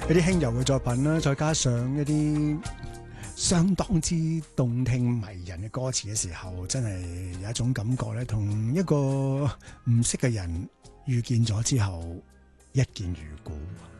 一啲輕柔嘅作品啦，再加上一啲相當之動聽迷人嘅歌詞嘅時候，真係有一種感覺咧，同一個唔識嘅人遇見咗之後，一見如故。